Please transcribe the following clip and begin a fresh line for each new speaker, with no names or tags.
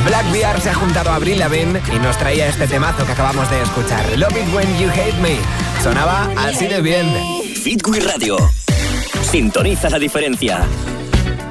Black Bear se ha juntado a Avril Lavigne y nos traía este temazo que acabamos de escuchar. Love It When You Hate Me. Sonaba así de bien.
Hit Radio. Sintoniza la diferencia.